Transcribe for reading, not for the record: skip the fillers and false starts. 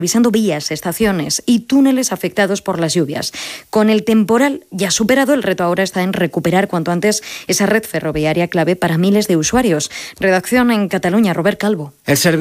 revisando vías, estaciones y túneles afectados por las lluvias. Con el temporal ya superado, el reto ahora está en recuperar cuanto antes esa red ferroviaria clave para miles de usuarios. Redacción en Cataluña, Robert Calvo. El